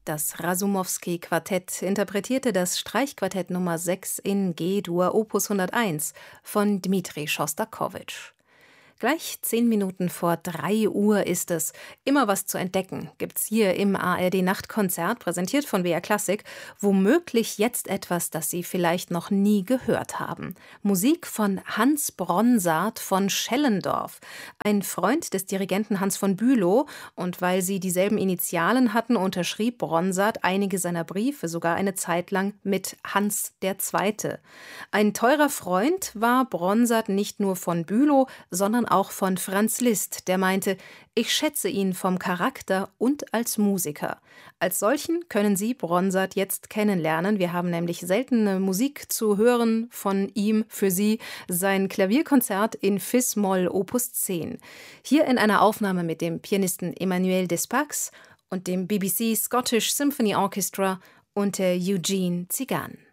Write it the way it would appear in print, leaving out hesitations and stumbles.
Das Rasumowski-Quartett interpretierte das Streichquartett Nummer 6 in G-Dur Opus 101 von Dmitri Schostakowitsch. Gleich 10 Minuten vor 3 Uhr ist es. Immer was zu entdecken gibt's hier im ARD-Nachtkonzert, präsentiert von BR Klassik. Womöglich jetzt etwas, das Sie vielleicht noch nie gehört haben. Musik von Hans Bronsart von Schellendorf, ein Freund des Dirigenten Hans von Bülow. Und weil sie dieselben Initialen hatten, unterschrieb Bronsart einige seiner Briefe sogar eine Zeit lang mit Hans II. Ein teurer Freund war Bronsart nicht nur von Bülow, sondern auch von Franz Liszt, der meinte, ich schätze ihn vom Charakter und als Musiker. Als solchen können Sie Bronsart jetzt kennenlernen. Wir haben nämlich seltene Musik zu hören von ihm für Sie, sein Klavierkonzert in Fis-Moll Opus 10. Hier in einer Aufnahme mit dem Pianisten Emmanuel Despax und dem BBC Scottish Symphony Orchestra unter Eugene Tzigan.